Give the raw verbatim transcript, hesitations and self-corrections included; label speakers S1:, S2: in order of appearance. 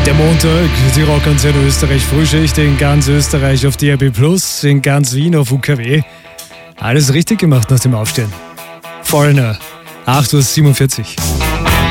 S1: Der Montag, die Rockantenne Österreich Frühschicht in ganz Österreich auf D A B plus, in ganz Wien auf U K W. Alles richtig gemacht nach dem Aufstehen. Foreigner, acht Uhr siebenundvierzig.